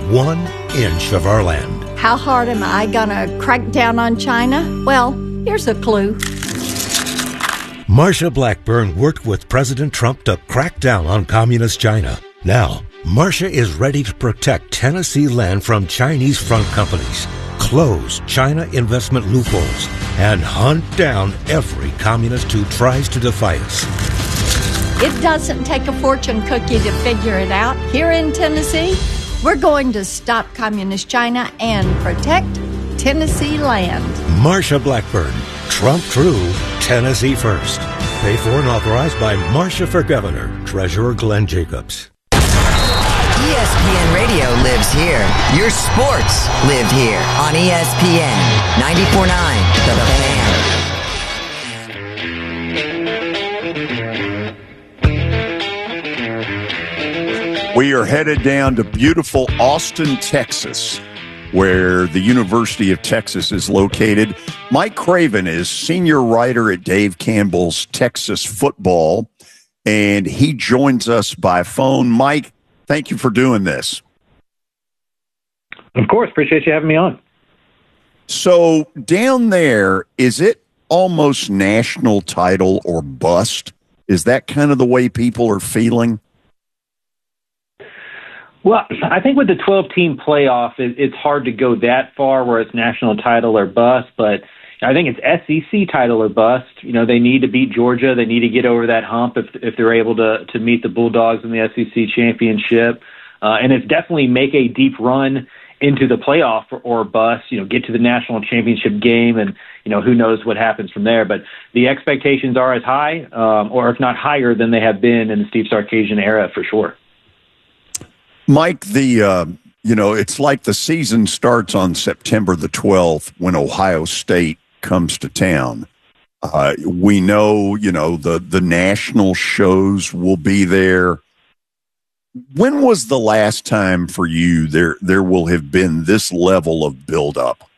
1 inch of our land. How hard am I gonna crack down on China? Well, here's a clue. Marsha Blackburn worked with President Trump to crack down on communist China. Now, Marsha is ready to protect Tennessee land from Chinese front companies, close China investment loopholes, and hunt down every communist who tries to defy us. It doesn't take a fortune cookie to figure it out. Here in Tennessee, we're going to stop communist China and protect Tennessee land. Marsha Blackburn, Trump True, Tennessee First. Paid for and authorized by Marsha for Governor, Treasurer Glenn Jacobs. ESPN Radio lives here. Your sports live here on ESPN 94.9 The Fan. We are headed down to beautiful Austin, Texas, where the University of Texas is located. Mike Craven is senior writer at Dave Campbell's Texas Football, and he joins us by phone. Mike, thank you for doing this. Of course. Appreciate you having me on. So down there, is it almost national title or bust? Is that kind of the way people are feeling? Well, I think with the 12-team playoff, it's hard to go that far where it's national title or bust, but I think it's SEC title or bust. You know, they need to beat Georgia. They need to get over that hump if they're able to meet the Bulldogs in the SEC championship. And it's definitely make a deep run into the playoff or bust, you know, get to the national championship game, and, you know, who knows what happens from there. But the expectations are as high, or if not higher, than they have been in the Steve Sarkisian era for sure. Mike, it's like the season starts on September the 12th when Ohio State comes to town. We know, the national shows will be there. When was the last time for you there will have been this level of buildup?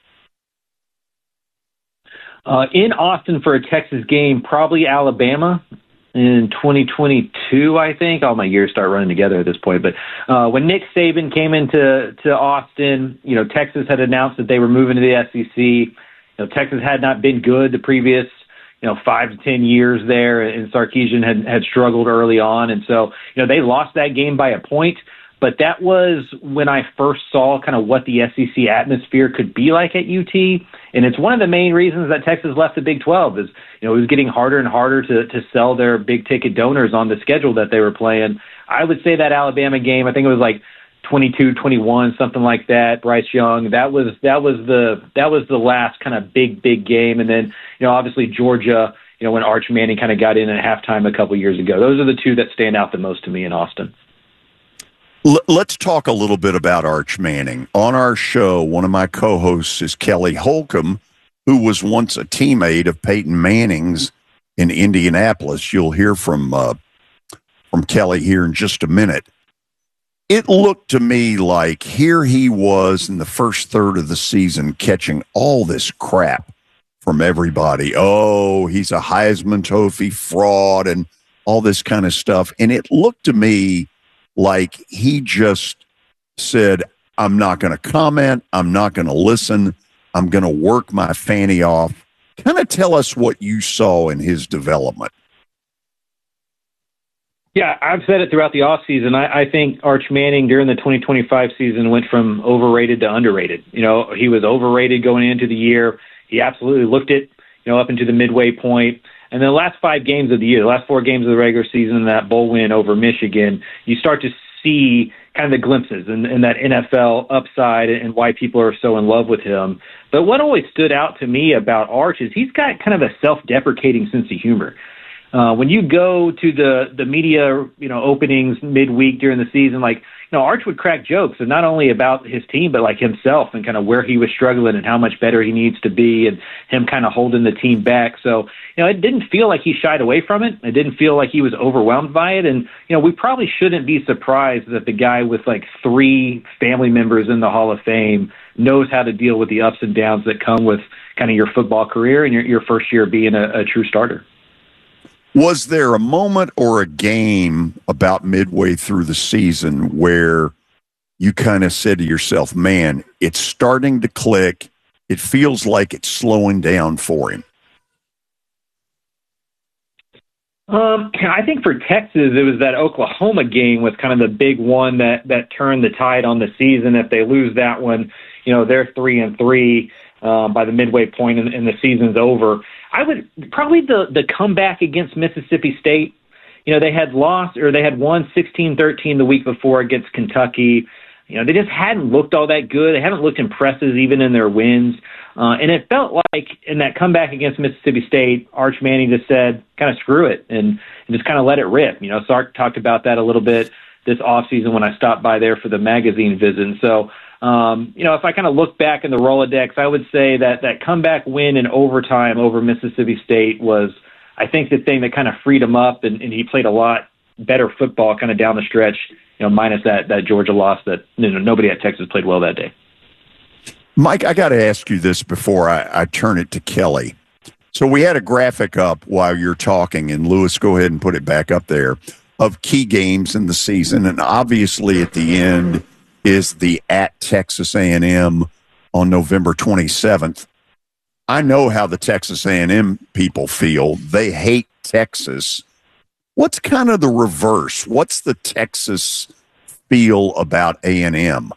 In Austin for a Texas game, probably Alabama in 2022, I think. All my years start running together at this point. But when Nick Saban came into Austin, Texas had announced that they were moving to the SEC. Texas had not been good the previous 5 to 10 years there, and Sarkisian had struggled early on. And so, they lost that game by a point, but that was when I first saw kind of what the SEC atmosphere could be like at UT. And it's one of the main reasons that Texas left the Big 12 is, it was getting harder and harder to sell their big ticket donors on the schedule that they were playing. I would say that Alabama game, I think it was like 22-21, something like that. Bryce Young, that was the last kind of big game. And then, obviously Georgia, when Arch Manning kind of got in at halftime a couple years ago. Those are the two that stand out the most to me in Austin. Let's talk a little bit about Arch Manning. On our show, one of my co-hosts is Kelly Holcomb, who was once a teammate of Peyton Manning's in Indianapolis. You'll hear from Kelly here in just a minute. It looked to me like here he was in the first third of the season catching all this crap from everybody. Oh, he's a Heisman Trophy fraud and all this kind of stuff. And it looked to me like he just said, I'm not going to comment. I'm not going to listen. I'm going to work my fanny off. Kind of tell us what you saw in his development. Yeah, I've said it throughout the offseason. I think Arch Manning during the 2025 season went from overrated to underrated. He was overrated going into the year. He absolutely looked it, up into the midway point. And then the last 5 games of the year, the last 4 games of the regular season, and that bowl win over Michigan, you start to see kind of the glimpses and that NFL upside and why people are so in love with him. But what always stood out to me about Arch is he's got kind of a self-deprecating sense of humor. When you go to the media, openings midweek during the season, Arch would crack jokes, and not only about his team, but like himself and kind of where he was struggling and how much better he needs to be, and him kind of holding the team back. So, it didn't feel like he shied away from it. It didn't feel like he was overwhelmed by it. And, we probably shouldn't be surprised that the guy with 3 family members in the Hall of Fame knows how to deal with the ups and downs that come with kind of your football career and your first year being a true starter. Was there a moment or a game about midway through the season where you kind of said to yourself, man, it's starting to click. It feels like it's slowing down for him? I think for Texas, it was that Oklahoma game was kind of the big one that turned the tide on the season. If they lose that one, they're 3-3 by the midway point and the season's over. I would probably the comeback against Mississippi State. They had lost, or they had won 16-13 the week before against Kentucky. They just hadn't looked all that good. They haven't looked impressive even in their wins. And it felt like in that comeback against Mississippi State, Arch Manning just said, kind of screw it and just kind of let it rip. Sark talked about that a little bit this offseason when I stopped by there for the magazine visit. And so, if I kind of look back in the Rolodex, I would say that comeback win in overtime over Mississippi State was, I think, the thing that kind of freed him up, and he played a lot better football kind of down the stretch, minus that Georgia loss that nobody at Texas played well that day. Mike, I got to ask you this before I turn it to Kelly. So we had a graphic up while you're talking, and Lewis, go ahead and put it back up there, of key games in the season. And obviously at the end is the at Texas A&M on November 27th. I know how the Texas A&M people feel. They hate Texas. What's kind of the reverse? What's the Texas feel about A&M?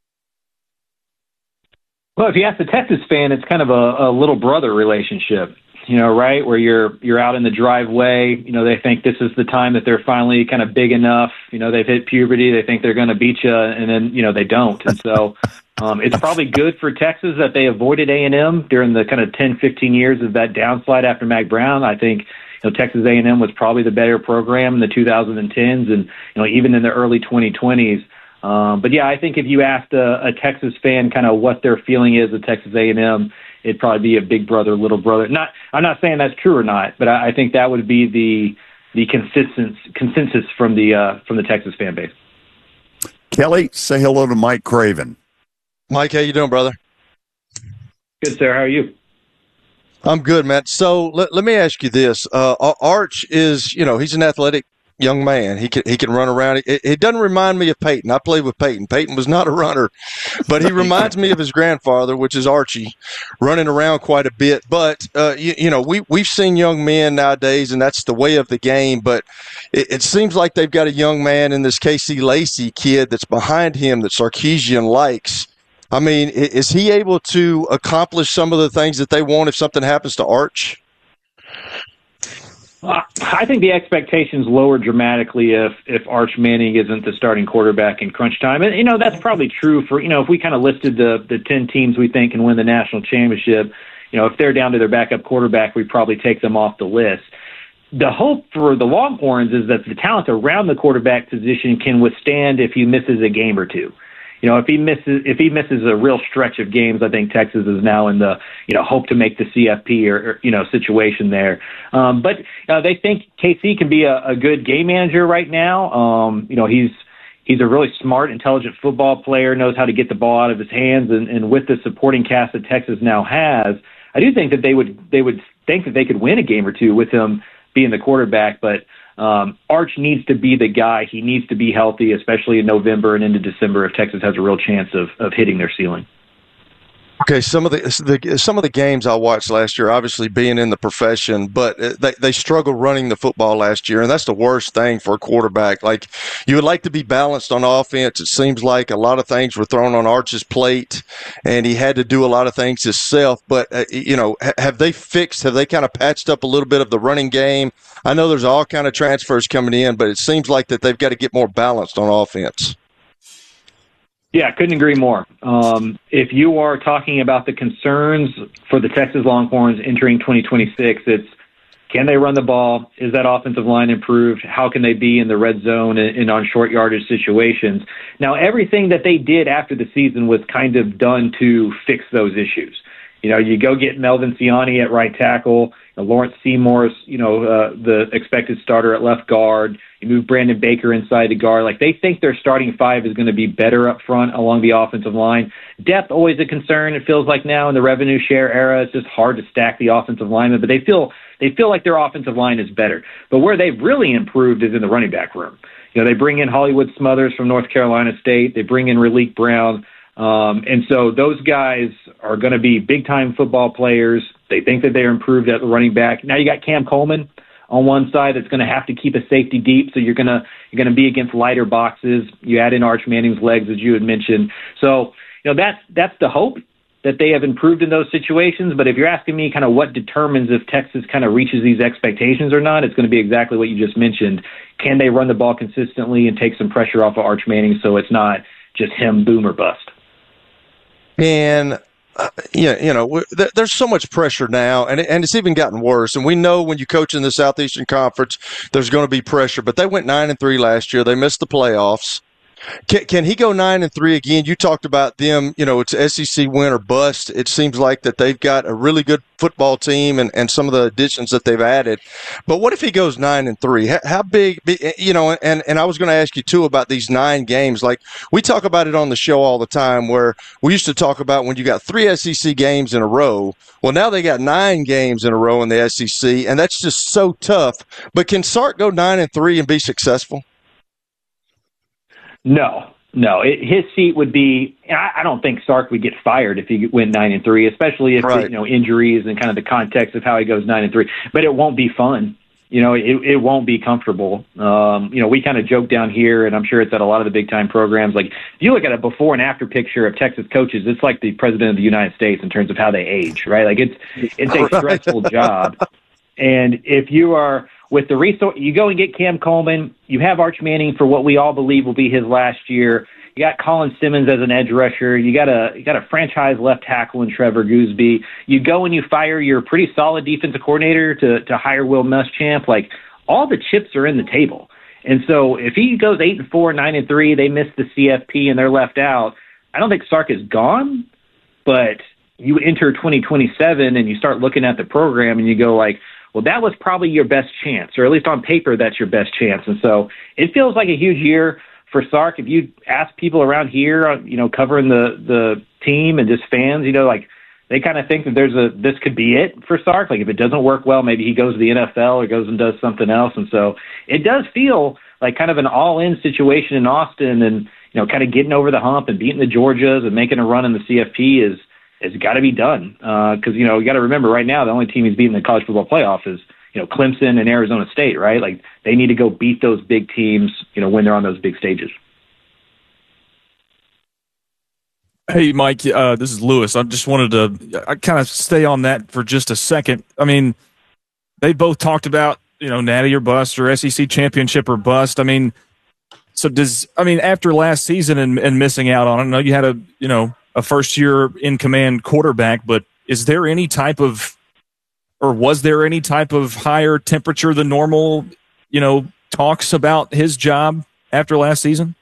Well, if you ask the Texas fan, it's kind of a little brother relationship, right? Where you're out in the driveway, they think this is the time that they're finally kind of big enough. They've hit puberty. They think they're going to beat you, and then, they don't. And so it's probably good for Texas that they avoided A&M during the kind of 10, 15 years of that downslide after Mack Brown. I think, Texas A&M was probably the better program in the 2010s and, even in the early 2020s. But yeah, I think if you asked a Texas fan kind of what their feeling is of Texas A&M, it'd probably be a big brother, little brother. I'm not saying that's true or not, but I think that would be the consensus from the Texas fan base. Kelly, say hello to Mike Craven. Mike, how you doing, brother? Good, sir. How are you? I'm good, Matt. So let me ask you this: Arch is, he's an athletic young man. He can run around. It doesn't remind me of Peyton. I played with Peyton. Peyton was not a runner, but he reminds me of his grandfather, which is Archie, running around quite a bit. But we've seen young men nowadays, and that's the way of the game. But it seems like they've got a young man in this Casey Lacey kid that's behind him that Sarkisian likes. I mean, is he able to accomplish some of the things that they want if something happens to Arch? I think the expectations lower dramatically if Arch Manning isn't the starting quarterback in crunch time. And, that's probably true for, if we kind of listed the 10 teams we think can win the national championship, if they're down to their backup quarterback, we'd probably take them off the list. The hope for the Longhorns is that the talent around the quarterback position can withstand if he misses a game or two. If he misses a real stretch of games, I think Texas is now in the, hope to make the CFP or situation there. But they think KC can be a good game manager right now. He's a really smart, intelligent football player, knows how to get the ball out of his hands. And with the supporting cast that Texas now has, I do think that they would think that they could win a game or two with him being the quarterback. But Arch needs to be the guy. He needs to be healthy, especially in November and into December, if Texas has a real chance of hitting their ceiling. Okay, some of the games I watched last year, obviously being in the profession, but they struggled running the football last year, and that's the worst thing for a quarterback. Like, you would like to be balanced on offense. It seems like a lot of things were thrown on Arch's plate, and he had to do a lot of things himself. But have they kind of patched up a little bit of the running game? I know there's all kind of transfers coming in, but it seems like that they've got to get more balanced on offense. Yeah, couldn't agree more. If you are talking about the concerns for the Texas Longhorns entering 2026, it's can they run the ball? Is that offensive line improved? How can they be in the red zone and on short yardage situations? Now, everything that they did after the season was kind of done to fix those issues. You go get Melvin Siani at right tackle, Lawrence Seymour's, the expected starter at left guard. You move Brandon Baker inside the guard. Like, they think their starting five is going to be better up front along the offensive line. Depth always a concern. It feels like now in the revenue share era, it's just hard to stack the offensive linemen. But they feel like their offensive line is better. But where they've really improved is in the running back room. They bring in Hollywood Smothers from North Carolina State. They bring in Raleek Brown. And so those guys are going to be big-time football players. They think that they're improved at the running back. Now you got Cam Coleman on one side that's going to have to keep a safety deep, so you're going to be against lighter boxes. You add in Arch Manning's legs, as you had mentioned. So, that's the hope, that they have improved in those situations. But if you're asking me kind of what determines if Texas kind of reaches these expectations or not, it's going to be exactly what you just mentioned. Can they run the ball consistently and take some pressure off of Arch Manning so it's not just him boom or bust? And there's so much pressure now, and it's even gotten worse. And we know when you coach in the Southeastern Conference, there's going to be pressure. But they went 9-3 last year. They missed the playoffs. Can he go 9-3 again? You talked about them. It's SEC win or bust. It seems like that they've got a really good football team and some of the additions that they've added. But what if he goes 9-3? How big? And I was going to ask you too about these 9 games. Like we talk about it on the show all the time, where we used to talk about when you got 3 SEC games in a row. Well, now they got 9 games in a row in the SEC, and that's just so tough. But can Sark go 9-3 and be successful? No. His seat would be. I don't think Sark would get fired if he went 9-3, especially if injuries and kind of the context of how he goes 9-3. But it won't be fun. It won't be comfortable. We kind of joke down here, and I'm sure it's at a lot of the big time programs. Like if you look at a before and after picture of Texas coaches, it's like the president of the United States in terms of how they age, right? Like it's a stressful job, and if you are with the resource, you go and get Cam Coleman. You have Arch Manning for what we all believe will be his last year. You got Colin Simmons as an edge rusher. You got a franchise left tackle in Trevor Gooseby. You go and you fire your pretty solid defensive coordinator to hire Will Muschamp. Like all the chips are in the table. And so if he goes 8-4, 9-3, they miss the CFP and they're left out. I don't think Sark is gone, but you enter 2027 and you start looking at the program and you go like, well, that was probably your best chance, or at least on paper, that's your best chance. And so it feels like a huge year for Sark. If you ask people around here, covering the team and just fans, like they kind of think that this could be it for Sark. Like if it doesn't work well, maybe he goes to the NFL or goes and does something else. And so it does feel like kind of an all-in situation in Austin, and kind of getting over the hump and beating the Georgias and making a run in the CFP is got to be done. Because, you got to remember right now, the only team he's beating in the college football playoff is, Clemson and Arizona State, right? Like they need to go beat those big teams, when they're on those big stages. Hey, Mike, this is Lewis. I just wanted to kind of stay on that for just a second. I mean, they both talked about, Natty or bust or SEC championship or bust. I mean, so after last season and missing out on it, I know you had a first-year in-command quarterback, but is there any type of, or was there any type of higher temperature than normal, talks about his job after last season?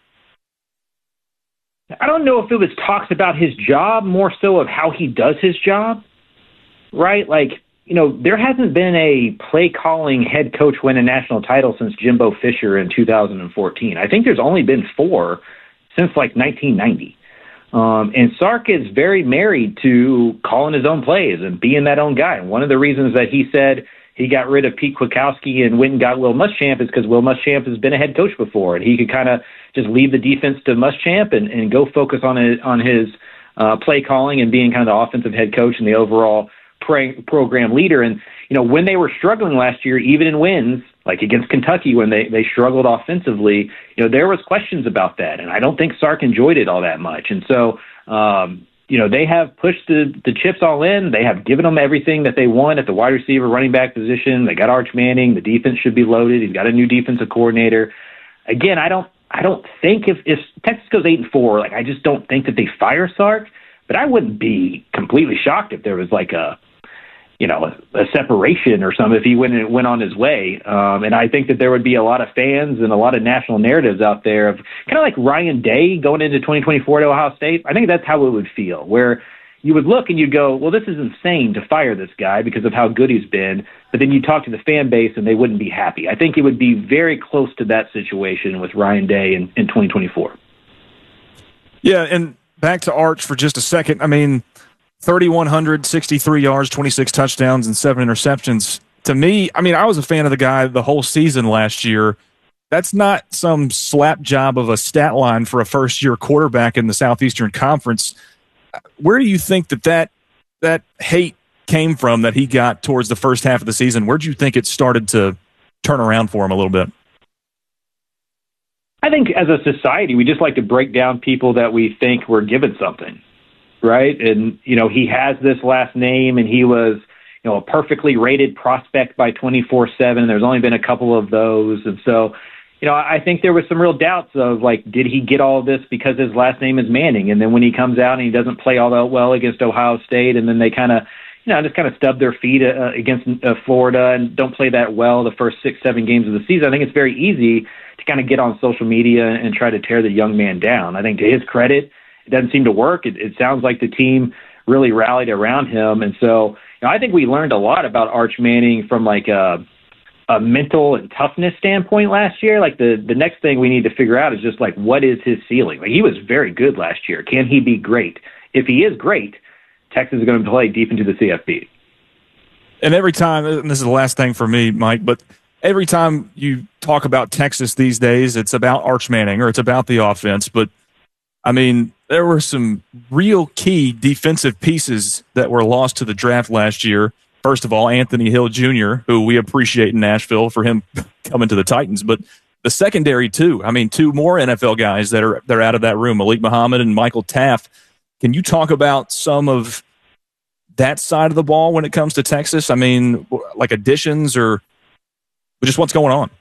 I don't know if it was talks about his job, more so of how he does his job, right? Like, there hasn't been a play-calling head coach win a national title since Jimbo Fisher in 2014. I think there's only been 4 since, 1990. And Sark is very married to calling his own plays and being that own guy. And one of the reasons that he said he got rid of Pete Kwiatkowski and went and got Will Muschamp is because Will Muschamp has been a head coach before, and he could kind of just leave the defense to Muschamp and go focus on his play calling and being kind of the offensive head coach and the overall program leader. And, when they were struggling last year, even in wins, like against Kentucky when they struggled offensively, there was questions about that. And I don't think Sark enjoyed it all that much. And so, they have pushed the chips all in. They have given them everything that they want at the wide receiver, running back position. They got Arch Manning. The defense should be loaded. He's got a new defensive coordinator. Again, I don't think if Texas goes 8-4, I just don't think that they fire Sark. But I wouldn't be completely shocked if there was a separation or something if he went on his way. And I think that there would be a lot of fans and a lot of national narratives out there of kind of like Ryan Day going into 2024 at Ohio State. I think that's how it would feel, where you would look and you'd go, well, this is insane to fire this guy because of how good he's been. But then you talk to the fan base and they wouldn't be happy. I think it would be very close to that situation with Ryan Day in 2024. Yeah, and back to Arch for just a second. I mean, 3,163 yards, 26 touchdowns, and 7 interceptions. To me, I was a fan of the guy the whole season last year. that's not some slap job of a stat line for a first-year quarterback in the Southeastern Conference. Where do you think that hate came from that he got towards the first half of the season? Where do you think it started to turn around for him a little bit? I think as a society, we just like to break down people that we think were given something, right? And, he has this last name, and he was, a perfectly rated prospect by 24/7. There's only been a couple of those. And so, I think there was some real doubts of, did he get all of this because his last name is Manning? And then when he comes out and he doesn't play all that well against Ohio State, and then they kind of, just kind of stub their feet against Florida and don't play that well the first 6-7 games of the season, I think it's very easy to kind of get on social media and try to tear the young man down. I think to his credit, it doesn't seem to work. It sounds like the team really rallied around him. And so, I think we learned a lot about Arch Manning from a mental and toughness standpoint last year. The next thing we need to figure out is just what is his ceiling? He was very good last year. Can he be great? If he is great, Texas is going to play deep into the CFP. And every time, and this is the last thing for me, Mike, but every time you talk about Texas these days, it's about Arch Manning or it's about the offense. But, there were some real key defensive pieces that were lost to the draft last year. First of all, Anthony Hill Jr., who we appreciate in Nashville for him coming to the Titans. But the secondary, too. Two more NFL guys that are out of that room, Malik Muhammad and Michael Taft. Can you talk about some of that side of the ball when it comes to Texas? Additions or just what's going on?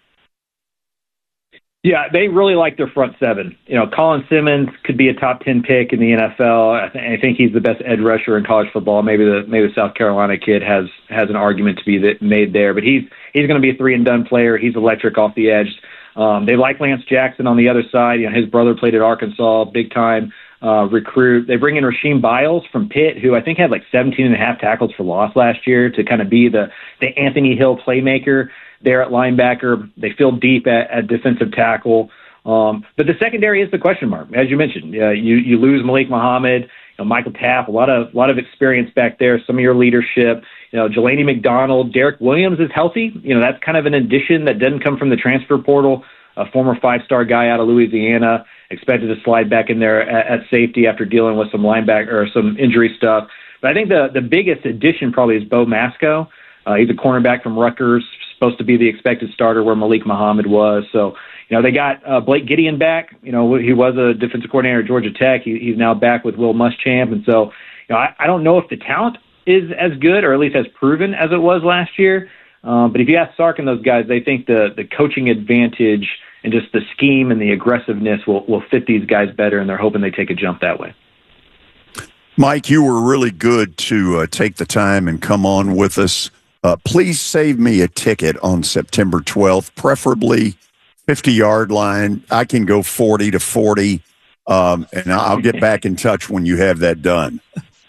Yeah, they really like their front seven. Colin Simmons could be a top 10 pick in the NFL. I think he's the best edge rusher in college football. Maybe the South Carolina kid has an argument to be made there, but he's going to be a 3-and-done player. He's electric off the edge. They like Lance Jackson on the other side. His brother played at Arkansas, big time recruit. They bring in Rasheem Biles from Pitt, who I think had 17.5 tackles for loss last year, to kind of be the Anthony Hill playmaker there at linebacker. They fill deep at defensive tackle. But the secondary is the question mark, as you mentioned. You lose Malik Muhammad, Michael Taft, a lot of experience back there, some of your leadership. Jelani McDonald, Derek Williams is healthy. That's kind of an addition that doesn't come from the transfer portal. A former 5-star guy out of Louisiana, expected to slide back in there at safety after dealing with some linebacker or some injury stuff. But I think the biggest addition probably is Bo Masco. He's a cornerback from Rutgers, supposed to be the expected starter where Malik Muhammad was. So, they got Blake Gideon back. He was a defensive coordinator at Georgia Tech. He's now back with Will Muschamp. And so, I don't know if the talent is as good, or at least as proven as it was last year. But if you ask Sark and those guys, they think the coaching advantage and just the scheme and the aggressiveness will fit these guys better, and they're hoping they take a jump that way. Mike, you were really good to take the time and come on with us. Please save me a ticket on September 12th, preferably 50-yard line. I can go 40 to 40, and I'll get back in touch when you have that done.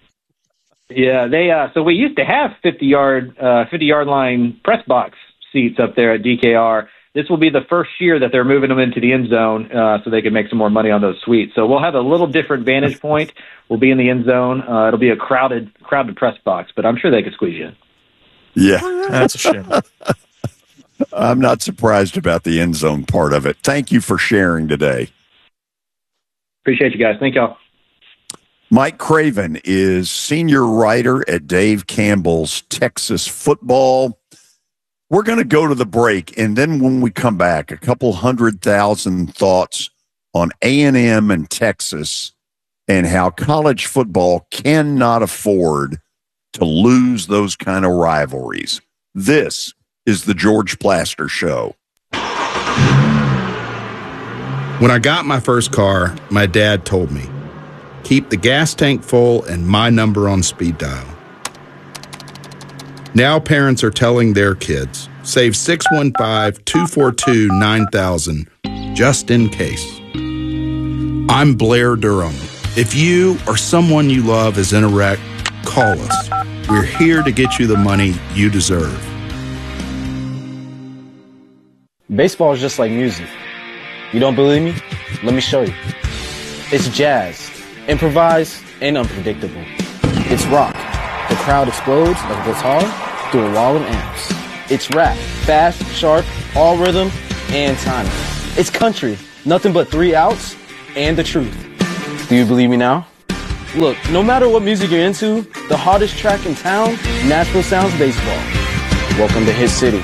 Yeah, so we used to have 50-yard line press box seats up there at DKR. This will be the first year that they're moving them into the end zone so they can make some more money on those suites. So we'll have a little different vantage point. We'll be in the end zone. It'll be a crowded press box, but I'm sure they could squeeze you in. Yeah. That's a shame. I'm not surprised about the end zone part of it. Thank you for sharing today. Appreciate you guys. Thank y'all. Mike Craven is senior writer at Dave Campbell's Texas Football. We're going to go to the break, and then when we come back, a couple 100,000 thoughts on A&M and Texas and how college football cannot afford to lose those kind of rivalries. This is the George Plaster Show. When I got my first car, my dad told me, keep the gas tank full and my number on speed dial. Now parents are telling their kids, save 615-242-9000 just in case. I'm Blair Durham. If you or someone you love is in a wreck, call us. We're here to get you the money you deserve. Baseball is just like music. You don't believe me? Let me show you. It's jazz, improvised, and unpredictable. It's rock. The crowd explodes like a guitar through a wall of amps. It's rap, fast, sharp, all rhythm, and timing. It's country, nothing but 3 outs and the truth. Do you believe me now? Look, no matter what music you're into, the hardest track in town, Nashville Sounds Baseball. Welcome to Hit City.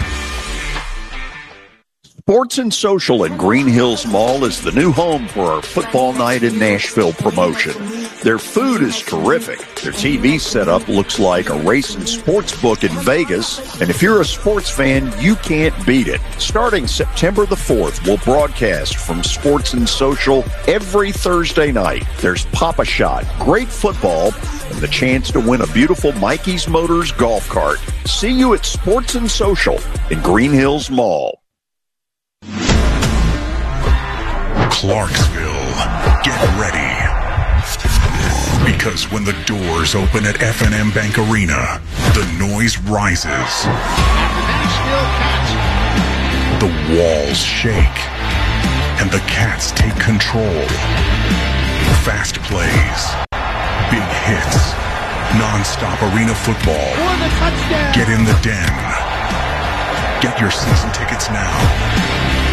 Sports and Social at Green Hills Mall is the new home for our Football Night in Nashville promotion. Their food is terrific. Their TV setup looks like a racing sports book in Vegas. And if you're a sports fan, you can't beat it. Starting September the 4th, we'll broadcast from Sports and Social every Thursday night. There's Pop-A-Shot, great football, and the chance to win a beautiful Mikey's Motors golf cart. See you at Sports and Social in Green Hills Mall. Clarksville, get ready. Because when the doors open at F&M Bank Arena, the noise rises. The walls shake. And the Cats take control. Fast plays. Big hits. Non-stop arena football. Get in the den. Get your season tickets now.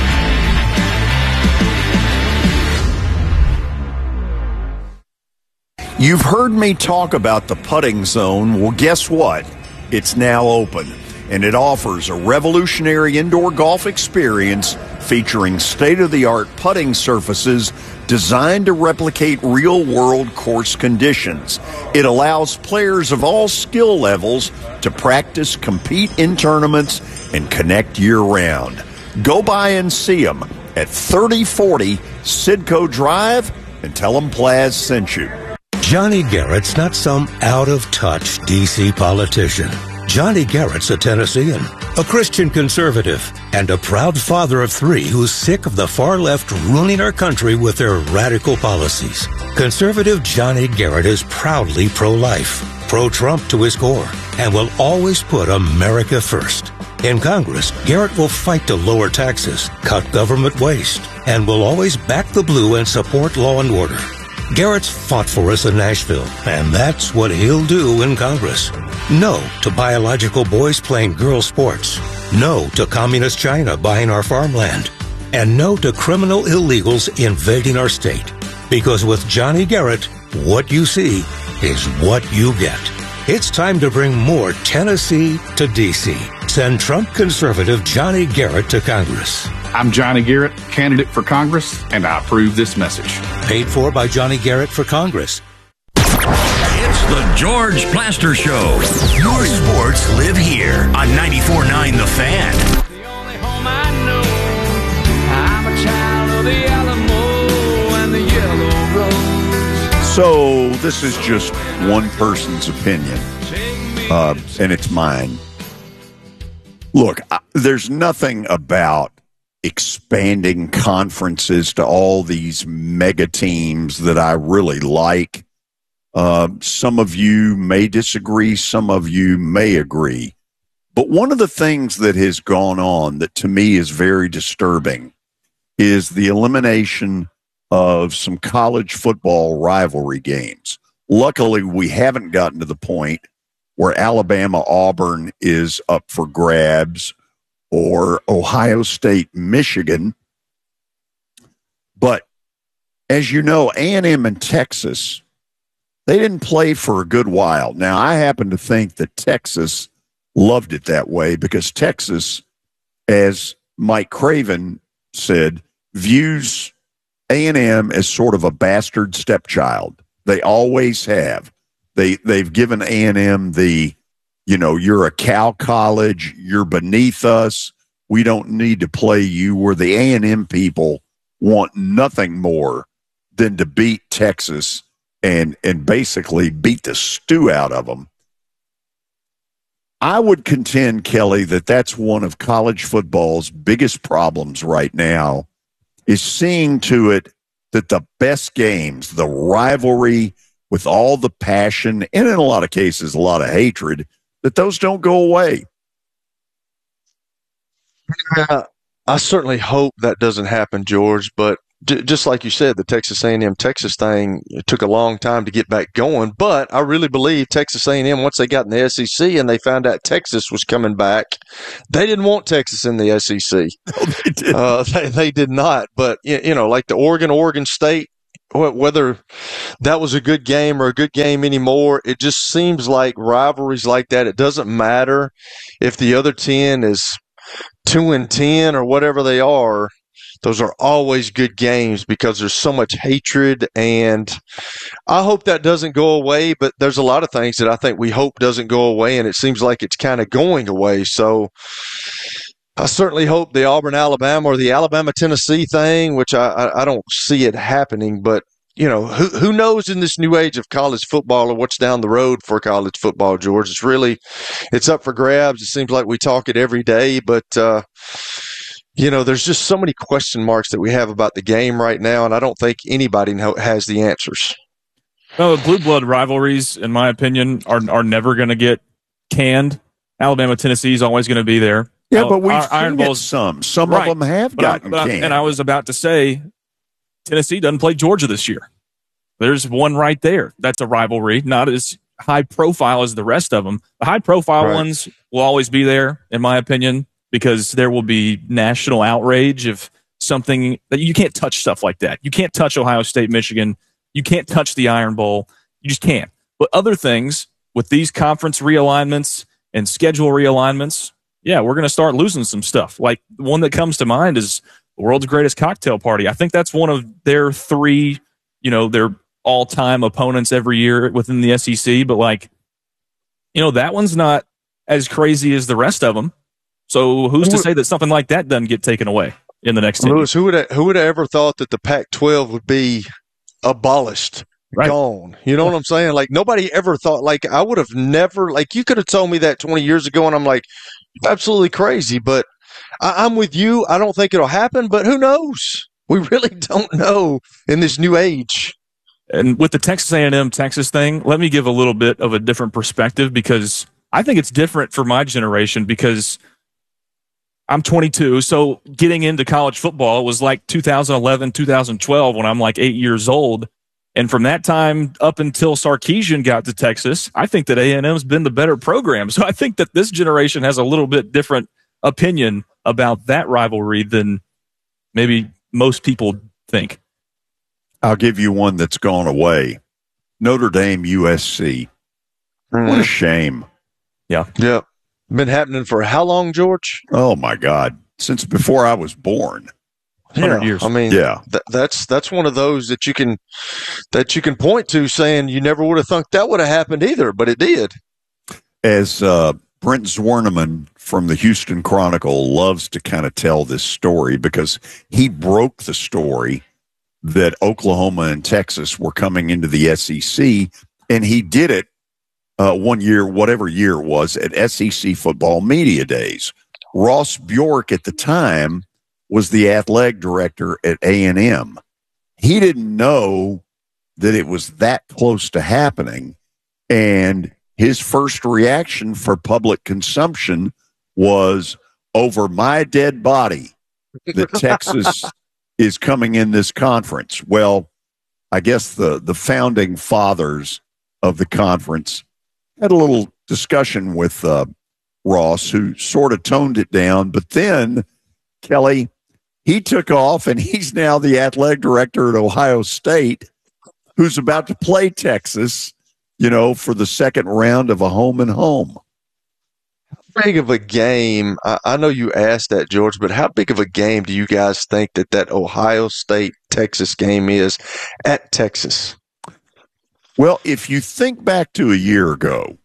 You've heard me talk about the putting zone. Well, guess what? It's now open, and it offers a revolutionary indoor golf experience featuring state-of-the-art putting surfaces designed to replicate real-world course conditions. It allows players of all skill levels to practice, compete in tournaments, and connect year-round. Go by and see them at 3040 Sidco Drive and tell them Plaz sent you. Johnny Garrett's not some out-of-touch D.C. politician. Johnny Garrett's a Tennessean, a Christian conservative, and a proud father of 3 who's sick of the far left ruining our country with their radical policies. Conservative Johnny Garrett is proudly pro-life, pro-Trump to his core, and will always put America first. In Congress, Garrett will fight to lower taxes, cut government waste, and will always back the blue and support law and order. Garrett's fought for us in Nashville, and that's what he'll do in Congress. No to biological boys playing girl sports. No to communist China buying our farmland. And no to criminal illegals invading our state. Because with Johnny Garrett, what you see is what you get. It's time to bring more Tennessee to D.C. Send Trump conservative Johnny Garrett to Congress. I'm Johnny Garrett, candidate for Congress, and I approve this message. Paid for by Johnny Garrett for Congress. It's the George Plaster Show. Your sports live here on 94.9 The Fan. The only home I know, I'm a child of the Alamo and the Yellow Rose. So this is just one person's opinion, and it's mine. Look, there's nothing about expanding conferences to all these mega teams that I really like. Some of you may disagree, some of you may agree. But one of the things that has gone on that to me is very disturbing is the elimination of some college football rivalry games. Luckily, we haven't gotten to the point where Alabama-Auburn is up for grabs or Ohio State-Michigan. But as you know, A&M and Texas, they didn't play for a good while. Now, I happen to think that Texas loved it that way because Texas, as Mike Craven said, views A&M as sort of a bastard stepchild. They always have. They've given A&M the, you know, you're a cow college, you're beneath us, we don't need to play you, where the A&M people want nothing more than to beat Texas and basically beat the stew out of them. I would contend, Kelly, that that's one of college football's biggest problems right now, is seeing to it that the best games, the rivalry with all the passion, and in a lot of cases, a lot of hatred, that those don't go away. I certainly hope that doesn't happen, George, but just like you said, the Texas A&M Texas thing took a long time to get back going. But I really believe Texas A&M, once they got in the SEC and they found out Texas was coming back, they didn't want Texas in the SEC. No, they didn't. They did not. But like the Oregon State, whether that was a good game or a good game anymore, it just seems like rivalries like that. It doesn't matter if the other 10 is 2-10 or whatever they are. Those are always good games because there's so much hatred, and I hope that doesn't go away, but there's a lot of things that I think we hope doesn't go away, and it seems like it's kind of going away. So I certainly hope the Auburn-Alabama or the Alabama-Tennessee thing, which I don't see it happening, but who knows in this new age of college football or what's down the road for college football, George. It's up for grabs. It seems like we talk it every day, but there's just so many question marks that we have about the game right now, and I don't think anybody has the answers. No, blue blood rivalries, in my opinion, are never going to get canned. Alabama, Tennessee is always going to be there. Yeah, but we've Iron seen Bowls, some right. of them have gotten canned. And I was about to say, Tennessee doesn't play Georgia this year. There's one right there. That's a rivalry, not as high profile as the rest of them. The high profile ones will always be there, in my opinion, because there will be national outrage of something that you can't touch stuff like that. You can't touch Ohio State, Michigan. You can't touch the Iron Bowl. You just can't. But other things with these conference realignments and schedule realignments, yeah, we're going to start losing some stuff. Like the one that comes to mind is the World's Greatest Cocktail Party. I think that's one of their three, their all-time opponents every year within the SEC. But that one's not as crazy as the rest of them. So who's to say that something like that doesn't get taken away in the next 10 years? Lewis, who would have ever thought that the Pac-12 would be abolished, gone? You know what I'm saying? Like nobody ever thought. Like I would have never. Like you could have told me that 20 years ago, and I'm like, absolutely crazy. But I'm with you. I don't think it'll happen. But who knows? We really don't know in this new age. And with the Texas A&M Texas thing, let me give a little bit of a different perspective because I think it's different for my generation because I'm 22, so getting into college football was like 2011, 2012 when I'm like 8 years old. And from that time up until Sarkisian got to Texas, I think that A&M's been the better program. So I think that this generation has a little bit different opinion about that rivalry than maybe most people think. I'll give you one that's gone away. Notre Dame, USC. What a shame. Yeah. Yeah. Been happening for how long, George? Oh my God! Since before I was born. 100 years. I mean, that's one of those that you can point to, saying you never would have thought that would have happened either, but it did. As Brent Zwerneman from the Houston Chronicle loves to kind of tell this story because he broke the story that Oklahoma and Texas were coming into the SEC, and he did it one year, whatever year it was, at SEC Football Media Days. Ross Bjork at the time was the athletic director at A&M. He didn't know that it was that close to happening, and his first reaction for public consumption was, over my dead body, that Texas is coming in this conference. Well, I guess the founding fathers of the conference had a little discussion with Ross, who sort of toned it down. But then, Kelly, he took off, and he's now the athletic director at Ohio State, who's about to play Texas, for the second round of a home and home. How big of a game, I know you asked that, George, but how big of a game do you guys think that Ohio State-Texas game is at Texas? Well, if you think back to a year ago,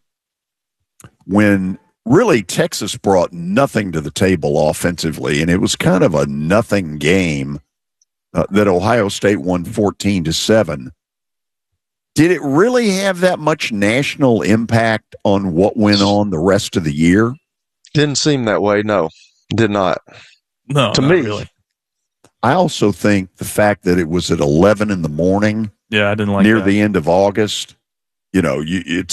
when really Texas brought nothing to the table offensively, and it was kind of a nothing game that Ohio State won 14-7, did it really have that much national impact on what went on the rest of the year? Didn't seem that way, no. Did not. No, to not me. really. I also think the fact that it was at 11 in the morning, I didn't like near that. the end of August, it's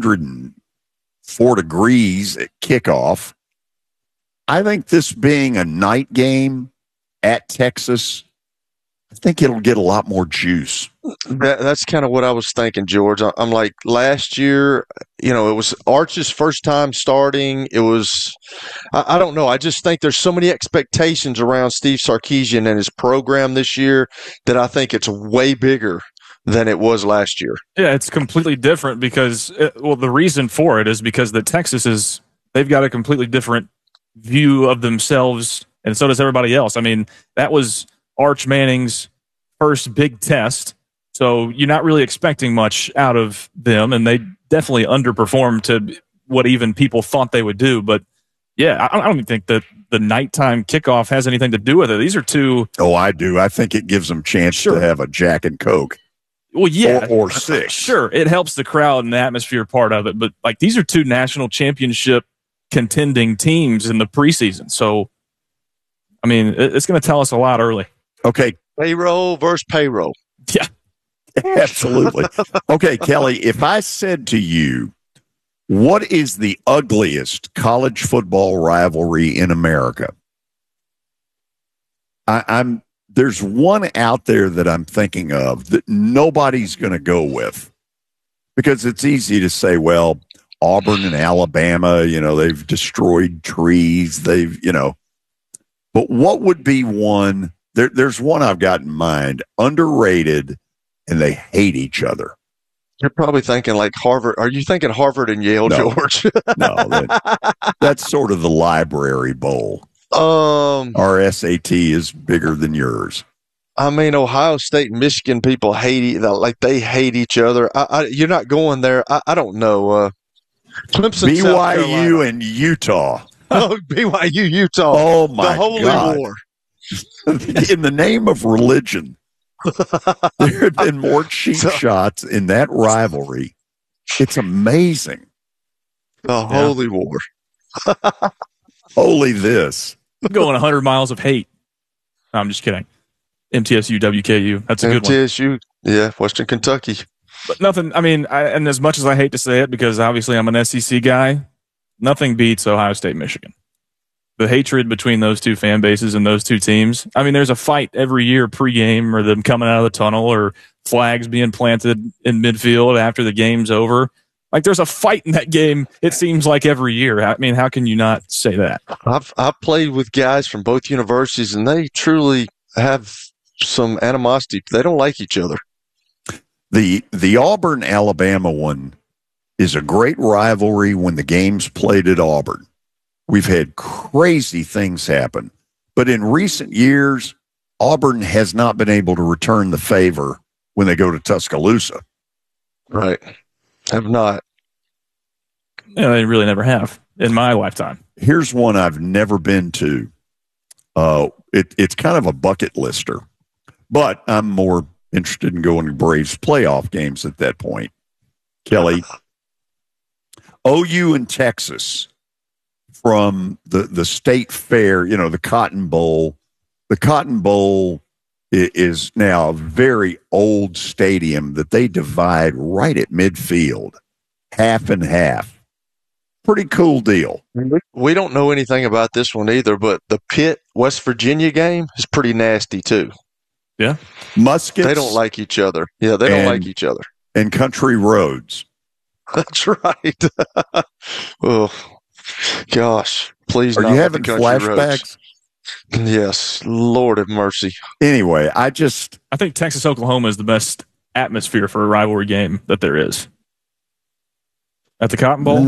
104 degrees at kickoff. I think this being a night game at Texas, I think it'll get a lot more juice. That's kind of what I was thinking, George. I'm like, last year, it was Arch's first time starting. It was, I don't know. I just think there's so many expectations around Steve Sarkisian and his program this year that I think it's way bigger than it was last year. Yeah, it's completely different because, the reason for it is because they've got a completely different view of themselves, and so does everybody else. I mean, that was Arch Manning's first big test, so you're not really expecting much out of them, and they definitely underperformed to what even people thought they would do. But, yeah, I don't even think that the nighttime kickoff has anything to do with it. These are two. Oh, I do. I think it gives them a chance to have a Jack and Coke. Well, yeah. Or six. Sure, it helps the crowd and the atmosphere part of it, but like these are two national championship contending teams in the preseason. So, I mean, it's going to tell us a lot early. Okay. Payroll versus payroll. Yeah. Absolutely. Okay, Kelly, if I said to you, what is the ugliest college football rivalry in America? There's one out there that I'm thinking of that nobody's going to go with because it's easy to say, well, Auburn and Alabama, they've destroyed trees. But what would be one? There's one I've got in mind, underrated, and they hate each other. You're probably thinking like Harvard. Are you thinking Harvard and Yale, No. George? No, that's sort of the Library Bowl. Our SAT is bigger than yours. I mean, Ohio State and Michigan people they hate each other. You're not going there. I don't know. Clemson, BYU and Utah. Oh, BYU, Utah. Oh my The Holy God. War. In the name of religion, there have been more cheap shots in that rivalry. It's amazing. The Holy War. Holy this. I'm going 100 miles of hate. No, I'm just kidding. MTSU, WKU. That's a good one. MTSU, yeah, Western Kentucky. But nothing, I mean, and as much as I hate to say it, because obviously I'm an SEC guy, nothing beats Ohio State, Michigan. The hatred between those two fan bases and those two teams. I mean, there's a fight every year pregame or them coming out of the tunnel or flags being planted in midfield after the game's over. Like, there's a fight in that game, it seems like, every year. I mean, how can you not say that? I've played with guys from both universities, and they truly have some animosity. They don't like each other. The Auburn-Alabama one is a great rivalry when the game's played at Auburn. We've had crazy things happen. But in recent years, Auburn has not been able to return the favor when they go to Tuscaloosa. Right. Have not. Yeah, they really never have in my lifetime. Here's one I've never been to. It's kind of a bucket lister, but I'm more interested in going to Braves playoff games at that point. Kelly, OU and Texas from the state fair, the Cotton Bowl. The Cotton Bowl is now a very old stadium that they divide right at midfield, half and half. Pretty cool deal. We don't know anything about this one either, but the Pitt, West Virginia game is pretty nasty too. Yeah. Muskets. They don't like each other. Yeah, they don't like each other. And country roads. That's right. Oh, gosh. Please. Are you having flashbacks? Roads. Yes. Lord have mercy. Anyway, I think Texas, Oklahoma is the best atmosphere for a rivalry game that there is. At the Cotton Bowl?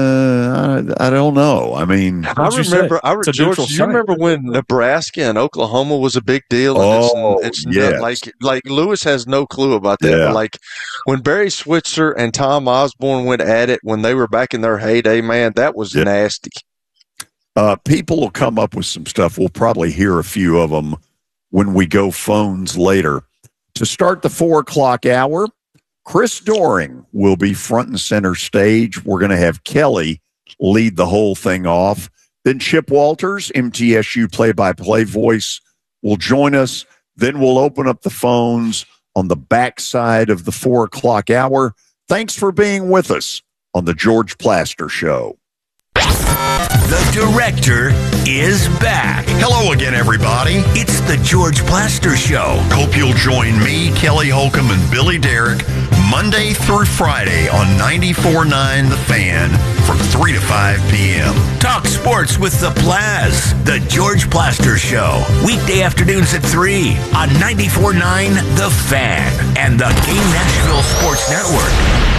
I don't know. I mean, George, you remember when Nebraska and Oklahoma was a big deal? And it's yes. like Lewis has no clue about that. Yeah. But like when Barry Switzer and Tom Osborne went at it when they were back in their heyday, man, that was nasty. People will come up with some stuff. We'll probably hear a few of them when we go phones later. To start the 4 o'clock hour, Chris Doering will be front and center stage. We're going to have Kelly lead the whole thing off. Then Chip Walters, MTSU play-by-play voice, will join us. Then we'll open up the phones on the backside of the 4 o'clock hour. Thanks for being with us on the George Plaster Show. The director is back. Hello again, everybody. It's the George Plaster Show. Hope you'll join me, Kelly Holcomb, and Billy Derrick Monday through Friday on 94.9 The Fan from 3 to 5 p.m. Talk sports with the Plaz. The George Plaster Show. Weekday afternoons at 3 on 94.9 The Fan and the Game Nashville Sports Network.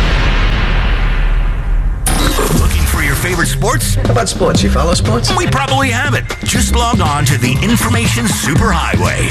Looking for your favorite sports? How about sports? You follow sports? We probably have it. Just log on to the Information Superhighway.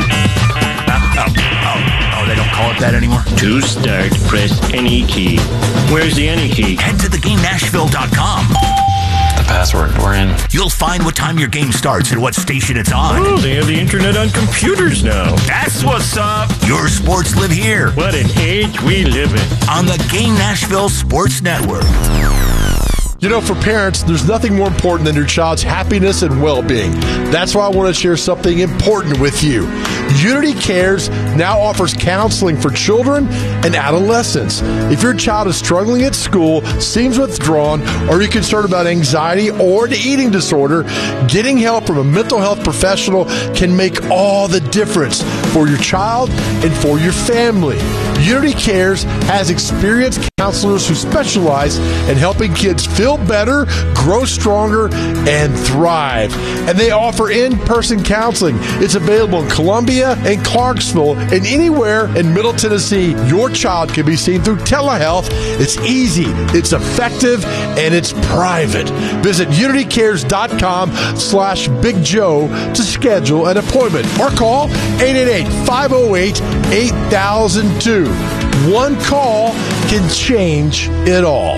Oh, they don't call it that anymore? To start, press any key. Where's the any key? Head to theGameNashville.com. The password. We're in. You'll find what time your game starts and what station it's on. Oh, they have the internet on computers now. That's what's up. Your sports live here. What an age we live in. On the Game Nashville Sports Network. You know, for parents, there's nothing more important than your child's happiness and well-being. That's why I want to share something important with you. Unity Cares now offers counseling for children and adolescents. If your child is struggling at school, seems withdrawn, or you're concerned about anxiety or an eating disorder, getting help from a mental health professional can make all the difference for your child and for your family. Unity Cares has experienced counselors who specialize in helping kids feel better, grow stronger, and thrive. And they offer in-person counseling. It's available in Columbia and Clarksville and anywhere in Middle Tennessee. Your child can be seen through telehealth. It's easy, it's effective, and it's private. Visit unitycares.com/Big Joe to schedule an appointment or call 888-508-8002. One call can change it all.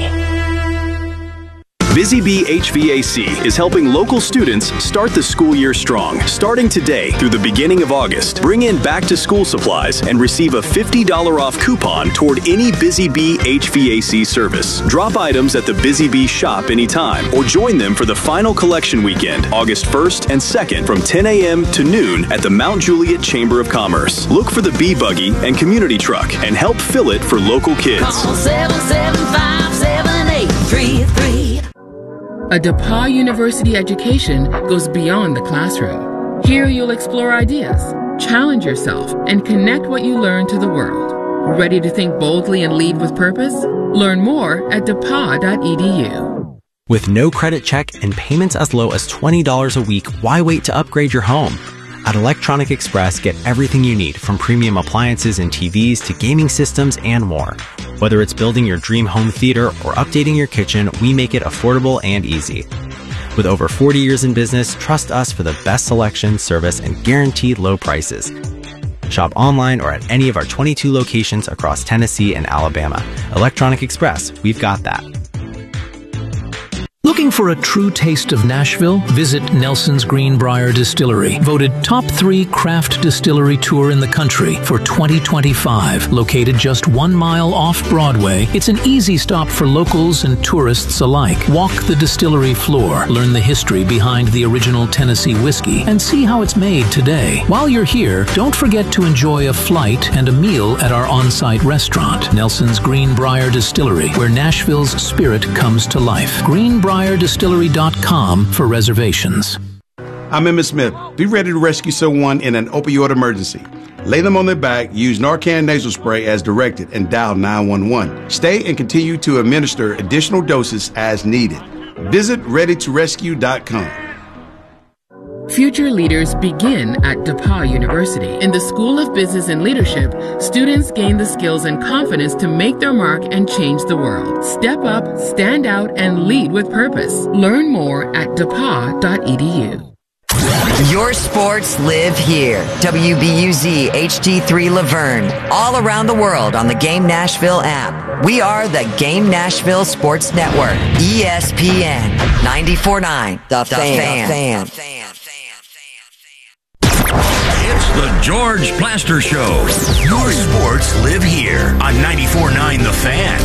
Busy Bee HVAC is helping local students start the school year strong. Starting today through the beginning of August, bring in back-to-school supplies and receive a $50 off coupon toward any Busy Bee HVAC service. Drop items at the Busy Bee shop anytime or join them for the final collection weekend, August 1st and 2nd from 10 a.m. to noon at the Mount Juliet Chamber of Commerce. Look for the Bee Buggy and community truck and help fill it for local kids. Call 775-7833. A DePauw University education goes beyond the classroom. Here you'll explore ideas, challenge yourself, and connect what you learn to the world. Ready to think boldly and lead with purpose? Learn more at depaw.edu. With no credit check and payments as low as $20 a week, why wait to upgrade your home? At Electronic Express, get everything you need, from premium appliances and TVs to gaming systems and more. Whether it's building your dream home theater or updating your kitchen, we make it affordable and easy. With over 40 years in business, trust us for the best selection, service, and guaranteed low prices. Shop online or at any of our 22 locations across Tennessee and Alabama. Electronic Express, we've got that. Looking for a true taste of Nashville? Visit Nelson's Greenbrier Distillery, voted top 3 craft distillery tour in the country for 2025. Located just 1 mile off Broadway, it's an easy stop for locals and tourists alike. Walk the distillery floor, learn the history behind the original Tennessee whiskey, and see how it's made today. While you're here, don't forget to enjoy a flight and a meal at our on-site restaurant, Nelson's Greenbrier Distillery, where Nashville's spirit comes to life. GreenbrierDistillery.com for reservations. I'm Emmett Smith. Be ready to rescue someone in an opioid emergency. Lay them on their back, use Narcan nasal spray as directed, and dial 911. Stay and continue to administer additional doses as needed. Visit ReadyToRescue.com. Future leaders begin at DePauw University. In the School of Business and Leadership, students gain the skills and confidence to make their mark and change the world. Step up, stand out, and lead with purpose. Learn more at depaw.edu. Your sports live here. WBUZ HD3 Laverne. All around the world on the Game Nashville app. We are the Game Nashville Sports Network. ESPN 94.9 The Fan. It's the George Plaster Show. Your sports live here on 94.9 The Fan.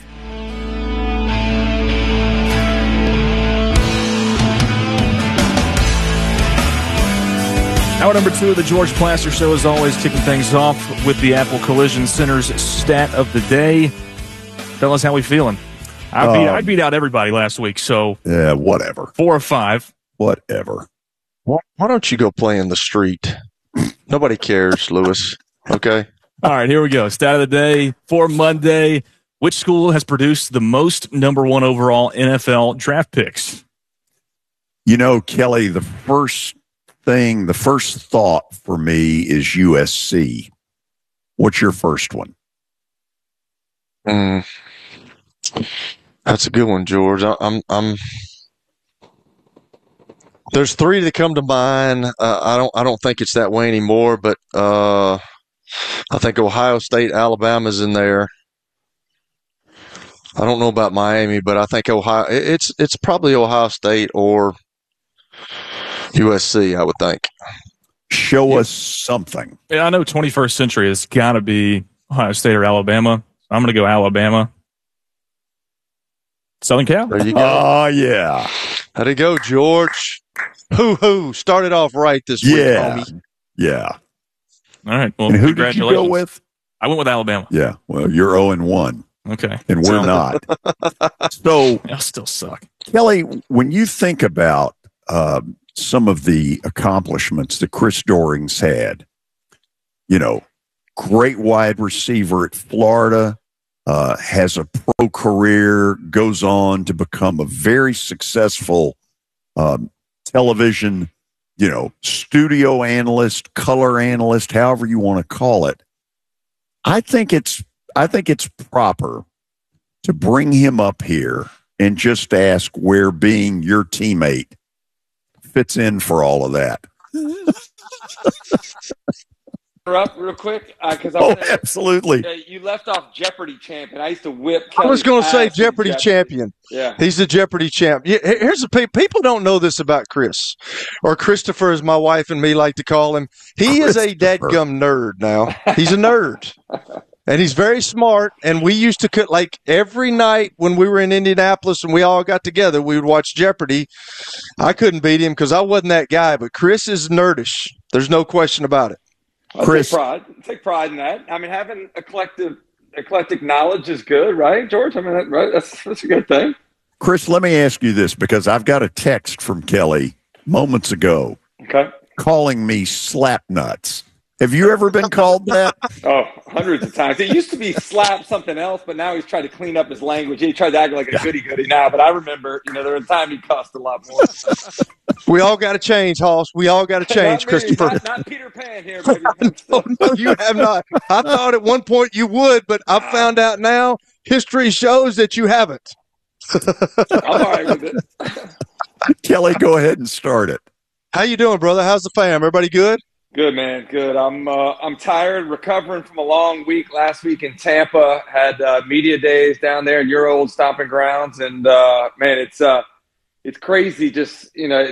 Hour number 2 of the George Plaster Show, as always, kicking things off with the Apple Collision Center's stat of the day. Fellas, how we feeling? I beat out everybody last week, so yeah, whatever. 4 or 5. Whatever. Why don't you go play in the street? Nobody cares, Lewis. Okay. All right, here we go. Stat of the day for Monday. Which school has produced the most number 1 overall NFL draft picks? You know, Kelly, the first thought for me is USC. What's your first one? That's a good one, George. I'm. There's 3 that come to mind. I don't think it's that way anymore, but I think Ohio State, Alabama's in there. I don't know about Miami, but I think Ohio. It's probably Ohio State or USC. I would think. Show us something. Yeah, I know 21st century has got to be Ohio State or Alabama. I'm going to go Alabama. Southern Cal. There you go. Oh, yeah. How'd it go, George? Hoo-hoo. Started off right this week, homie. Yeah. All right. Well, and who did you congratulations. go with? I went with Alabama. Yeah. Well, you're 0-1. Okay. And we're not. So I'll still suck. Kelly, when you think about some of the accomplishments that Chris Doering's had, you know, great wide receiver at Florida, has a pro career, goes on to become a very successful television, you know, studio analyst, color analyst, however you want to call it. I think it's proper to bring him up here and just ask where being your teammate fits in for all of that. Up real quick because absolutely. You left off Jeopardy champion. I used to whip. I was going to say Jeopardy champion. Yeah, he's the Jeopardy champ. Here's the people don't know this about Chris, or Christopher, as my wife and me like to call him. He is a dadgum nerd now. He's a nerd. And he's very smart, and we used to cut like every night when we were in Indianapolis and we all got together, we would watch Jeopardy. I couldn't beat him because I wasn't that guy, but Chris is nerdish. There's no question about it. Chris, take pride in that. I mean, having eclectic knowledge is good, right, George? I mean, that's a good thing. Chris, let me ask you this because I've got a text from Kelly moments ago. Okay. Calling me slap nuts. Have you ever been called that? Oh, hundreds of times. It used to be slap something else, but now he's tried to clean up his language. He tried to act like a goody-goody now, but I remember, there was a time he cussed a lot more. We all got to change, Hoss. We all got to change, Christopher. Not Peter Pan here, baby. No, you have not. I thought at one point you would, but I found out now history shows that you haven't. I'm all right with it. Kelly, go ahead and start it. How you doing, brother? How's the fam? Everybody good? Good, man. Good. I'm tired, recovering from a long week. Last week in Tampa, had media days down there in your old stomping grounds, and man, it's crazy. Just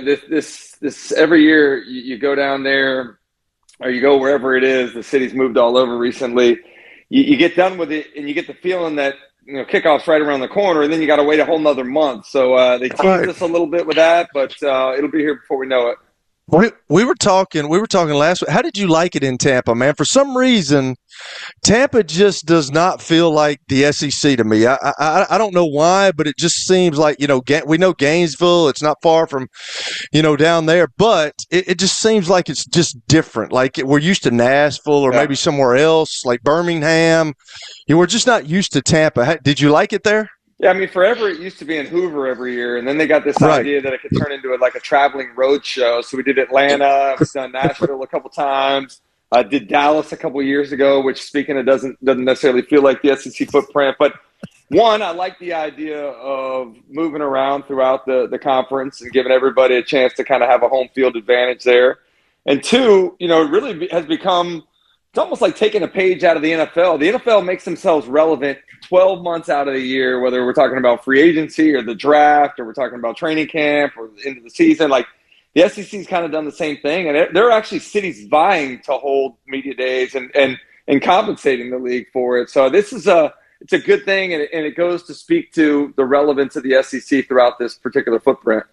this every year you go down there, or you go wherever it is. The city's moved all over recently. You get done with it, and you get the feeling that kickoff's right around the corner, and then you got to wait a whole nother month. So they teased us a little bit with that, but it'll be here before we know it. We were talking last week. How did you like it in Tampa, man? For some reason, Tampa just does not feel like the SEC to me. I don't know why, but it just seems like, we know Gainesville, it's not far from, down there, but it just seems like it's just different. Like we're used to Nashville or maybe somewhere else, like Birmingham. We're just not used to Tampa. Did you like it there? Yeah, I mean, forever it used to be in Hoover every year, and then they got this idea that it could turn into a traveling road show. So we did Atlanta, we've done Nashville a couple times, did Dallas a couple years ago, which, speaking of, doesn't necessarily feel like the SEC footprint. But one, I like the idea of moving around throughout the conference and giving everybody a chance to kind of have a home field advantage there. And two, it really has become – it's almost like taking a page out of the NFL. The NFL makes themselves relevant 12 months out of the year, whether we're talking about free agency or the draft, or we're talking about training camp or the end of the season. Like the SEC's kind of done the same thing, and there are actually cities vying to hold media days and compensating the league for it. So this is it's a good thing, and it goes to speak to the relevance of the SEC throughout this particular footprint.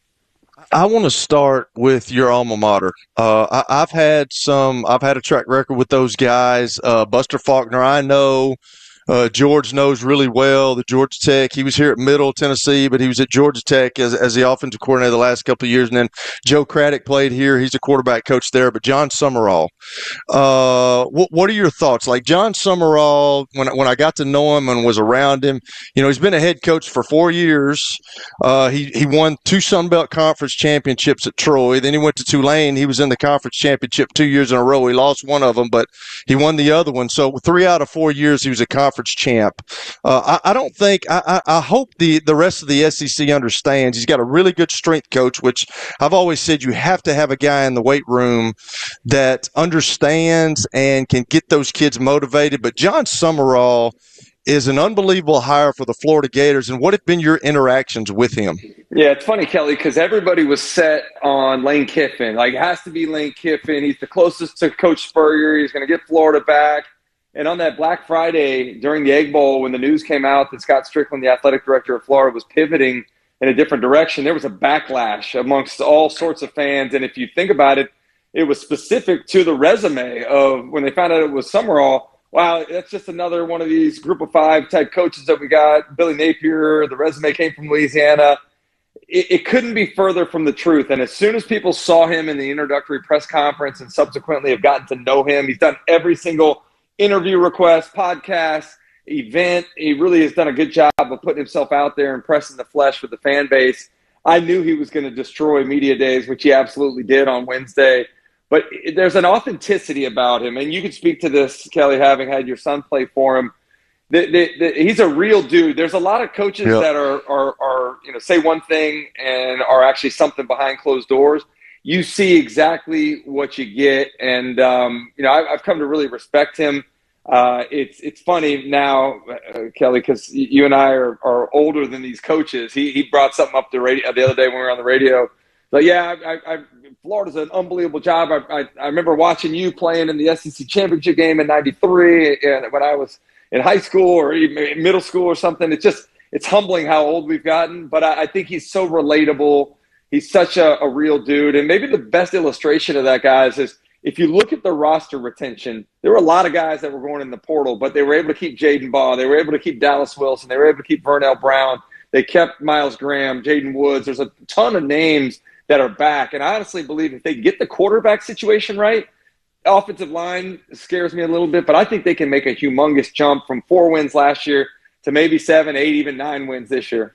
I want to start with your alma mater. I've had a track record with those guys. Buster Faulkner, I know. George knows really well, the Georgia Tech. He was here at Middle Tennessee, but he was at Georgia Tech as the offensive coordinator the last couple of years. And then Joe Craddock played here. He's a quarterback coach there. But John Summerall, what are your thoughts? Like John Summerall, when I got to know him and was around him, he's been a head coach for 4 years. He won 2 Sun Belt Conference championships at Troy. Then he went to Tulane. He was in the conference championship 2 years in a row. He lost one of them, but he won the other one. So 3 out of 4 years he was a conference champ. I don't think I hope the rest of the SEC understands he's got a really good strength coach, which I've always said you have to have a guy in the weight room that understands and can get those kids motivated. But John Summerall is an unbelievable hire for the Florida Gators. And what have been your interactions with him? Yeah, it's funny, Kelly, because everybody was set on Lane Kiffin. Like, it has to be Lane Kiffin. He's the closest to Coach Spurrier. He's going to get Florida back. And on that Black Friday during the Egg Bowl, when the news came out that Scott Strickland, the athletic director of Florida, was pivoting in a different direction, there was a backlash amongst all sorts of fans. And if you think about it, it was specific to the resume of when they found out it was Summerall. Wow, that's just another one of these group of 5 type coaches that we got. Billy Napier, the resume came from Louisiana. It couldn't be further from the truth. And as soon as people saw him in the introductory press conference and subsequently have gotten to know him, he's done every single interview request, podcast, event. He really has done a good job of putting himself out there and pressing the flesh with the fan base. I knew he was going to destroy media days, which he absolutely did on Wednesday. But there's an authenticity about him, and you can speak to this, Kelly, having had your son play for him. He's a real dude. There's a lot of coaches that are say one thing and are actually something behind closed doors. You see exactly what you get, and I've come to really respect him. It's funny now, Kelly, because you and I are older than these coaches. He brought something up the radio the other day when we were on the radio. But Florida's an unbelievable job. I remember watching you playing in the SEC championship game in '93, and when I was in high school or even middle school or something. It's humbling how old we've gotten. But I think he's so relatable. He's such a real dude. And maybe the best illustration of that, guys, is if you look at the roster retention, there were a lot of guys that were going in the portal, but they were able to keep Jaden Baugh. They were able to keep Dallas Wilson. They were able to keep Vernell Brown. They kept Miles Graham, Jaden Woods. There's a ton of names that are back. And I honestly believe if they get the quarterback situation right, offensive line scares me a little bit, but I think they can make a humongous jump from 4 wins last year to maybe 7, 8, even 9 wins this year.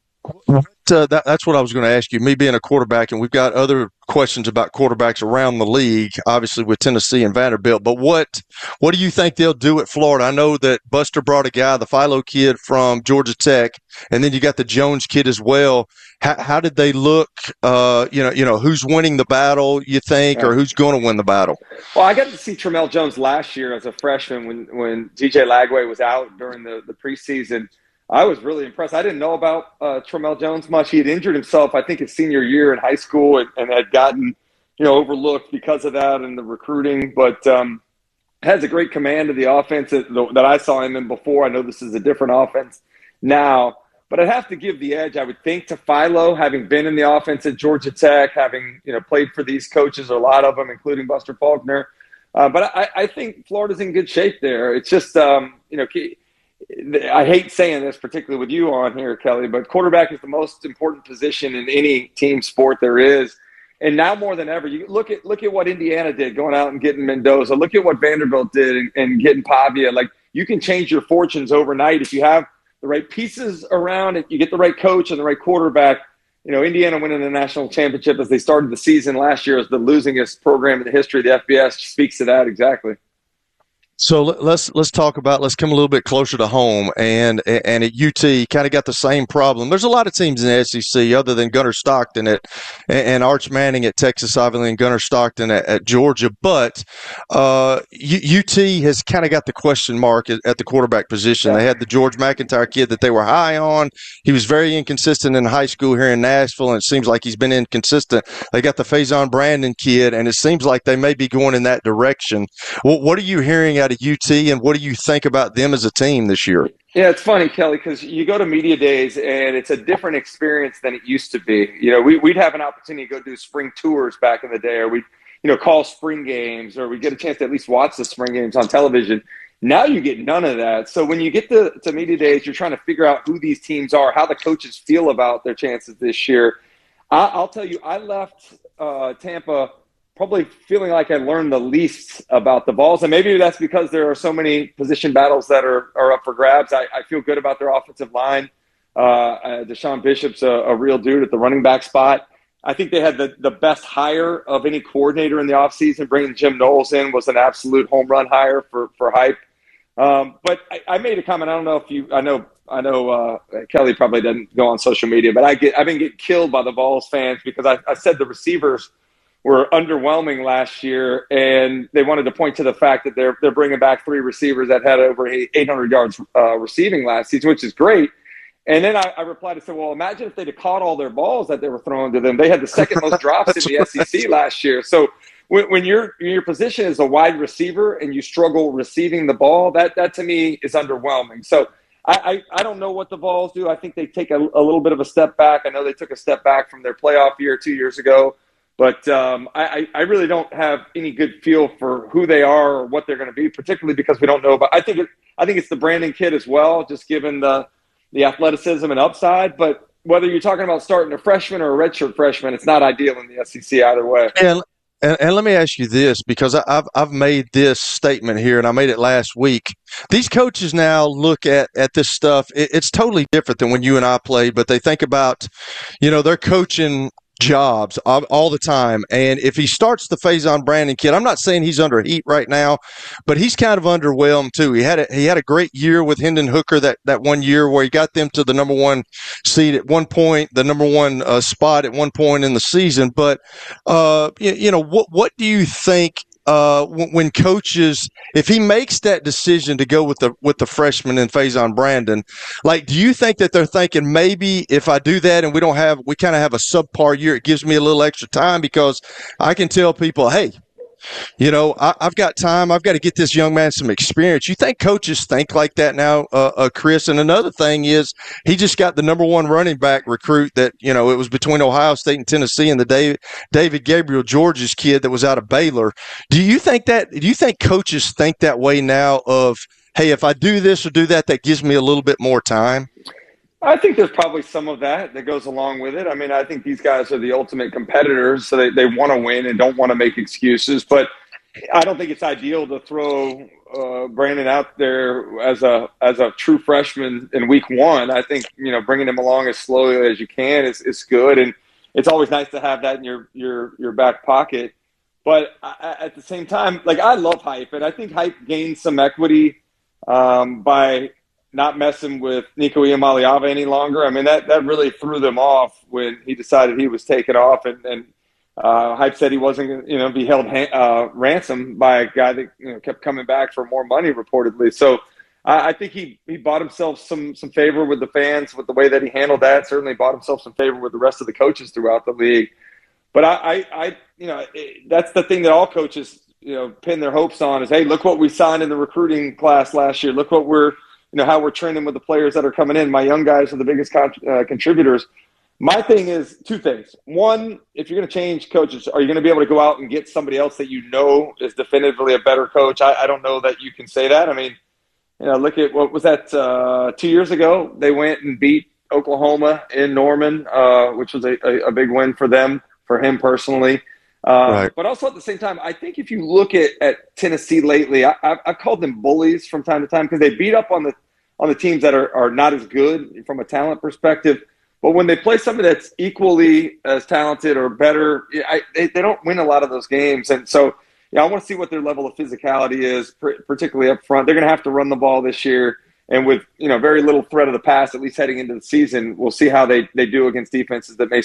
That's what I was going to ask you. Me being a quarterback, and we've got other questions about quarterbacks around the league, obviously with Tennessee and Vanderbilt. But what do you think they'll do at Florida? I know that Buster brought a guy, the Philo kid from Georgia Tech, and then you got the Jones kid as well. How did they look? Who's winning the battle, you think, or who's going to win the battle? Well, I got to see Tramel Jones last year as a freshman when DJ Lagway was out during the preseason. I was really impressed. I didn't know about Tramel Jones much. He had injured himself, I think, his senior year in high school and had gotten, overlooked because of that and the recruiting. But has a great command of the offense that I saw him in before. I know this is a different offense now. But I'd have to give the edge, I would think, to Philo, having been in the offense at Georgia Tech, having played for these coaches, a lot of them, including Buster Faulkner. But I think Florida's in good shape there. It's just, I hate saying this, particularly with you on here, Kelly, but quarterback is the most important position in any team sport there is. And now more than ever, you look at what Indiana did going out and getting Mendoza. Look at what Vanderbilt did and getting Pavia. Like, you can change your fortunes overnight if you have the right pieces around it. You get the right coach and the right quarterback. Indiana winning the national championship as they started the season last year as the losingest program in the history of the FBS speaks to that exactly. So let's talk about, let's come a little bit closer to home, and at UT kind of got the same problem. There's a lot of teams in the SEC other than Gunnar Stockton and Arch Manning at Texas, obviously, and Gunnar Stockton at Georgia. But UT has kind of got the question mark at the quarterback position. They had the George McIntyre kid that they were high on. He was very inconsistent in high school here in Nashville, and it seems like he's been inconsistent. They got the Faison Brandon kid, and it seems like they may be going in that direction. What are you hearing out of UT, and what do you think about them as a team this year? Yeah, it's funny, Kelly, because you go to media days and it's a different experience than it used to be. We'd have an opportunity to go do spring tours back in the day, or we'd call spring games, or we'd get a chance to at least watch the spring games on television. Now you get none of that. So when you get to media days, you're trying to figure out who these teams are, how the coaches feel about their chances this year. I'll tell you, I left Tampa probably feeling like I learned the least about the Vols. And maybe that's because there are so many position battles that are up for grabs. I feel good about their offensive line. Deshaun Bishop's a real dude at the running back spot. I think they had the best hire of any coordinator in the offseason. Bringing Jim Knowles in was an absolute home run hire for Hype. But I made a comment. I don't know if you – I know Kelly probably doesn't go on social media, but I've been getting killed by the Vols fans because I said the receivers were underwhelming last year, and they wanted to point to the fact that they're bringing back 3 receivers that had over 800 yards receiving last season, which is great. And then I replied and said, well, imagine if they'd have caught all their balls that they were throwing to them. They had the second most drops in the SEC last year. So when you're in your position as a wide receiver and you struggle receiving the ball, that to me is underwhelming. So I don't know what the Vols do. I think they take a little bit of a step back. I know they took a step back from their playoff year 2 years ago. But I really don't have any good feel for who they are or what they're going to be, particularly because we don't know about. I think it's the Brandon kid as well, just given the athleticism and upside. But whether you're talking about starting a freshman or a redshirt freshman, it's not ideal in the SEC either way. And let me ask you this, because I've made this statement here, and I made it last week. These coaches now look at this stuff. It's totally different than when you and I played, but they think about, they're coaching jobs all the time. And if he starts the Faison Brandon kid, I'm not saying he's under heat right now, but he's kind of underwhelmed too. He had a great year with Hendon Hooker that 1 year where he got them to the number 1 seed at one point, the number 1 spot at one point in the season. But what do you think when coaches, if he makes that decision to go with the freshman and Faison Brandon, do you think that they're thinking maybe if I do that and we kind of have a subpar year, it gives me a little extra time because I can tell people, hey, I've got time. I've got to get this young man some experience. You think coaches think like that now, Chris? And another thing is he just got the number 1 running back recruit that, it was between Ohio State and Tennessee and the David Gabriel George's kid that was out of Baylor. Do you think coaches think that way now of, hey, if I do this or do that, that gives me a little bit more time? I think there's probably some of that goes along with it. I mean, I think these guys are the ultimate competitors, so they want to win and don't want to make excuses. But I don't think it's ideal to throw Brandon out there as a true freshman in week 1. I think, bringing him along as slowly as you can is good. And it's always nice to have that in your back pocket. But at the same time, I love Hype, and I think Hype gained some equity by not messing with Nico Iamaleava any longer. I mean, that really threw them off when he decided he was taken off, and Hype said he wasn't going to be held ransom by a guy that kept coming back for more money reportedly. So I think he bought himself some favor with the fans with the way that he handled that. Certainly bought himself some favor with the rest of the coaches throughout the league. But that's the thing that all coaches pin their hopes on is, hey, look what we signed in the recruiting class last year. Look what we're how we're trending with the players that are coming in. My young guys are the biggest contributors. My thing is 2 things. One, if you're going to change coaches, are you going to be able to go out and get somebody else that is definitively a better coach? I don't know that you can say that. I mean, look at what was that 2 years ago? They went and beat Oklahoma in Norman, which was a big win for them, for him personally. Right. But also at the same time, I think if you look at Tennessee lately, I've called them bullies from time to time because they beat up on the teams that are not as good from a talent perspective. But when they play somebody that's equally as talented or better, they don't win a lot of those games. And so I want to see what their level of physicality is, particularly up front. They're going to have to run the ball this year. And with very little threat of the pass, at least heading into the season, we'll see how they do against defenses that may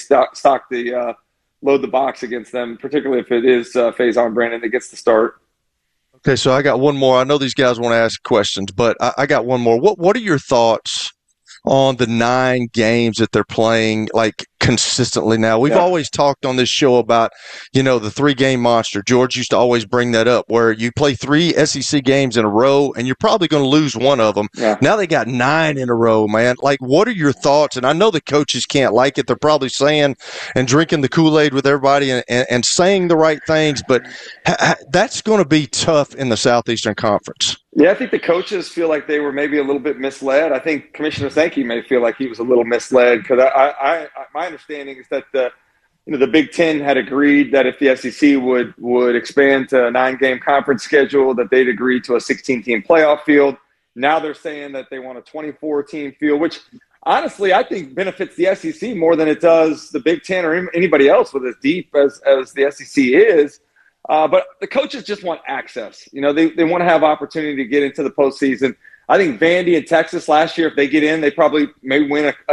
load the box against them, particularly if it is Faison Brandon that gets the start. Okay, so I got one more. I know these guys want to ask questions, but I got one more. What are your thoughts on the 9 games that they're playing? consistently now. We've always talked on this show about, the 3-game monster. George used to always bring that up, where you play 3 SEC games in a row and you're probably going to lose one of them. Yeah. Now they got 9 in a row, man. Like, what are your thoughts? And I know the coaches can't like it. They're probably saying and drinking the Kool-Aid with everybody and saying the right things, but that's going to be tough in the Southeastern Conference. Yeah, I think the coaches feel like they were maybe a little bit misled. I think Commissioner Sankey may feel like he was a little misled because my understanding is that the Big Ten had agreed that if the SEC would expand to a 9-game conference schedule, that they'd agree to a 16-team playoff field. Now they're saying that they want a 24-team field, which honestly I think benefits the SEC more than it does the Big Ten or anybody else with as deep as the SEC is. But the coaches just want access. They want to have opportunity to get into the postseason. I think Vandy and Texas last year, if they get in, they probably may win a